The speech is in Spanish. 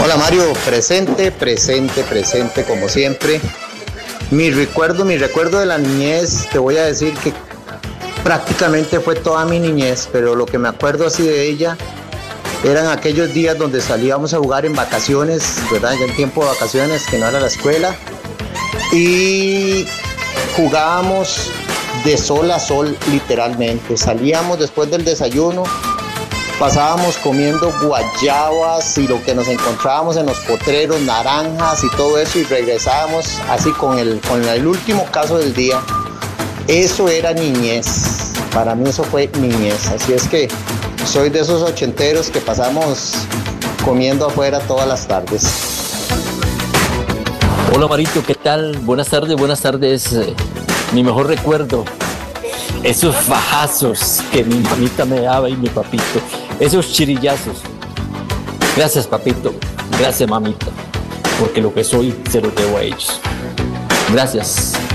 Hola Mario, presente, presente, presente como siempre. Mi recuerdo de la niñez, te voy a decir que prácticamente fue toda mi niñez, pero lo que me acuerdo así de ella eran aquellos días donde salíamos a jugar en vacaciones, ¿verdad? Ya en tiempo de vacaciones, que no era la escuela, y jugábamos de sol a sol literalmente. Salíamos después del desayuno, pasábamos comiendo guayabas y lo que nos encontrábamos en los potreros, naranjas y todo eso, y regresábamos así con el último caso del día. Eso era niñez, para mí eso fue niñez, así es que soy de esos ochenteros que pasamos comiendo afuera todas las tardes. Hola Marito, ¿qué tal? Buenas tardes, buenas tardes. Mi mejor recuerdo, esos fajazos que mi mamita me daba y mi papito, esos chirillazos. Gracias papito, gracias mamita, porque lo que soy se lo debo a ellos. Gracias.